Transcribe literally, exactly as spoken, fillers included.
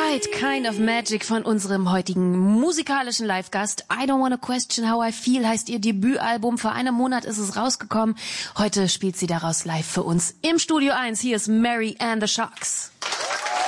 Right Kind of Magic von unserem heutigen musikalischen Live-Gast. I Don't Wanna Question How I Feel heißt ihr Debütalbum. Vor einem Monat ist es rausgekommen. Heute spielt sie daraus live für uns im Studio eins. Hier ist Mary and the Sharks.